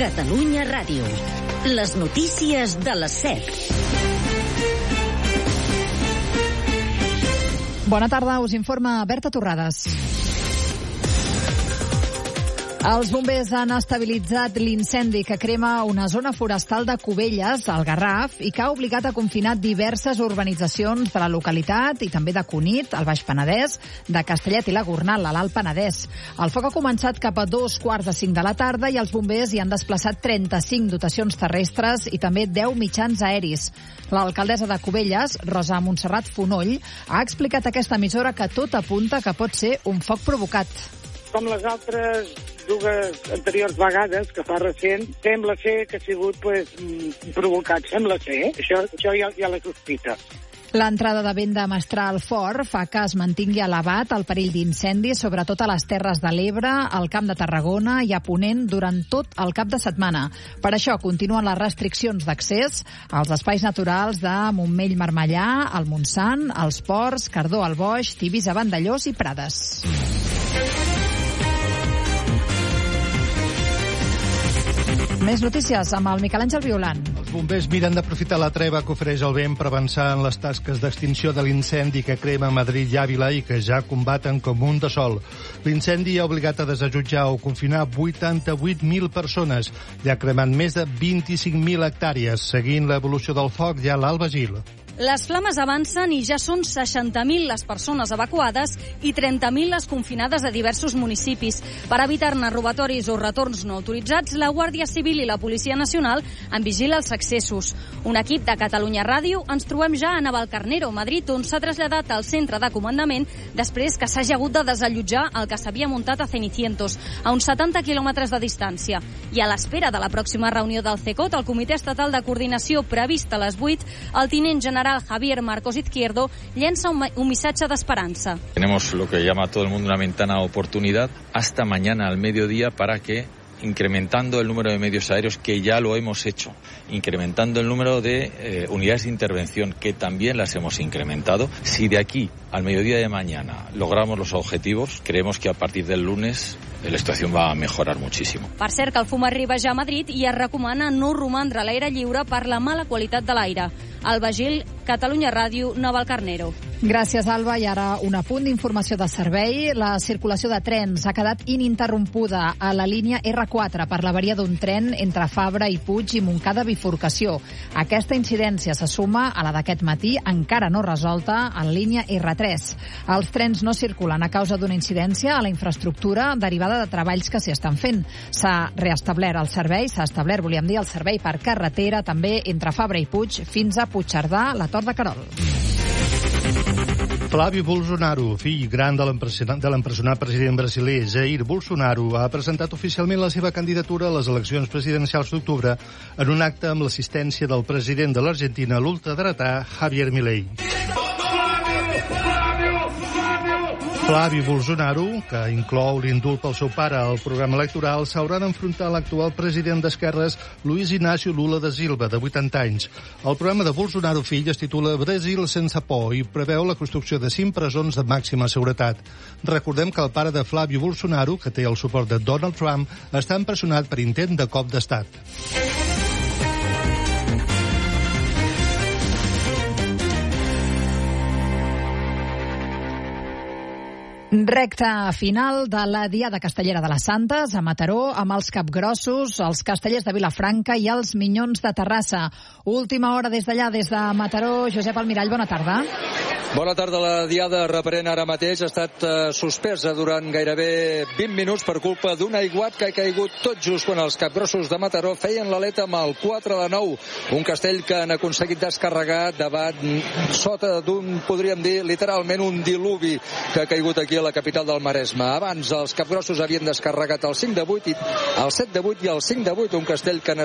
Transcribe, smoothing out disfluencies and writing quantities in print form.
Catalunya Ràdio. Les notícies de les 7. Bona tarda, us informa Berta Torrades. Els bombers han estabilitzat l'incendi que crema una zona forestal de Cubelles, al Garraf, i que ha obligat a confinar diverses urbanitzacions de la localitat i també de Cunit, al Baix Penedès, de Castellet i la Gornal, a l'Alt Penedès. El foc ha començat cap a 2:45 de la tarda i els bombers hi han desplaçat 35 dotacions terrestres i també 10 mitjans aeris. L'alcaldessa de Cubelles, Rosa Montserrat Fonoll, ha explicat a aquesta emissora que tot apunta que pot ser un foc provocat. Com les altres dues anteriors vegades, que fa recent, sembla ser que ha sigut provocat. Sembla ser, Això ja la sospita. L'entrada de vent de mestral fort fa que es mantingui elevat el perill d'incendi, sobretot a les Terres de l'Ebre, al Camp de Tarragona i a Ponent durant tot el cap de setmana. Per això continuen les restriccions d'accés als espais naturals de Montmell-Marmellà, el Montsant, els Ports, Cardó al Boix, Tivissa, Vandellós i Prades. Més notícies amb el Miquel Àngel Violant. Els bombers miren d'aprofitar la treva que ofereix el vent per avançar en les tasques d'extinció de l'incendi que crema Madrid i Àvila i que ja combaten com un de sol. L'incendi ha obligat a desallotjar o confinar 88.000 persones i ha cremat més de 25.000 hectàrees. Seguint l'evolució del foc, hi ha l'Alba Gil. Les flames avancen i ja són 60.000 les persones evacuades i 30.000 les confinades a diversos municipis. Per evitar-ne robatoris o retorns no autoritzats, la Guàrdia Civil i la Policia Nacional en vigila els accessos. Un equip de Catalunya Ràdio ens trobem ja a Navalcarnero, Madrid, on s'ha traslladat al centre de comandament després que s'hagi hagut de desallotjar el que s'havia muntat a Cenicientos, a uns 70 quilòmetres de distància. I a l'espera de la pròxima reunió del CECOT, el Comitè Estatal de Coordinació prevista a les 8, el tinent general Javier Marcos Izquierdo llença un missatge d'esperança. Tenemos lo que llama todo el mundo una ventana de oportunidad hasta mañana al mediodía para que, incrementando el número de medios aéreos, que ya lo hemos hecho, incrementando el número de unidades de intervención, que también las hemos incrementado. Si de aquí al mediodía de mañana logramos los objetivos, creemos que a partir del lunes la situació va a mejorar muchísimo. Per cert, que el fum arriba ja a Madrid i es recomana no romandre a l'aire lliure per la mala qualitat de l'aire. Alba Gil, Catalunya Ràdio, Navalcarnero. Gràcies, Alba. I ara un apunt d'informació de servei. La circulació de trens ha quedat ininterrompuda a la línia R4 per l'avaria d'un tren entre Fabra i Puig i Montcada Bifurcació. Aquesta incidència se suma a la d'aquest matí, encara no resolta, en línia R3. Els trens no circulen a causa d'una incidència a la infraestructura derivada de treballs que s'hi estan fent. S'ha reestablert el servei, el servei per carretera, també entre Fabra i Puig, fins a Puigcerdà, la Tor de Querol. Flávio Bolsonaro, fill gran de l'empresonat president brasiler Jair Bolsonaro, ha presentat oficialment la seva candidatura a les eleccions presidencials d'octubre en un acte amb l'assistència del president de l'Argentina, l'ultradretà Javier Milei. Flávio Bolsonaro, que inclou l'indult pel seu pare al programa electoral, s'haurà d'enfrontar a l'actual president d'esquerres, Luis Inácio Lula da Silva, de 80 anys. El programa de Bolsonaro fill es titula Brasil sense por i preveu la construcció de 5 presons de màxima seguretat. Recordem que el pare de Flávio Bolsonaro, que té el suport de Donald Trump, està empresonat per intent de cop d'estat. Recta final de la Diada Castellera de les Santes a Mataró, amb els capgrossos, els castellers de Vilafranca i els minyons de Terrassa. Última hora des d'allà, des de Mataró. Josep Almirall, bona tarda. Bona tarda. La Diada reprèn ara mateix. Ha estat suspesa durant gairebé 20 minuts per culpa d'un aiguat que ha caigut tot just quan els capgrossos de Mataró feien l'aleta amb el 4-9. Un castell que han aconseguit descarregar sota d'un, podríem dir, literalment un diluvi que ha caigut aquí a la capital del Maresme. Abans els capgrossos havien descarregat el 5-8, el 7-8 i el 5-8, un castell que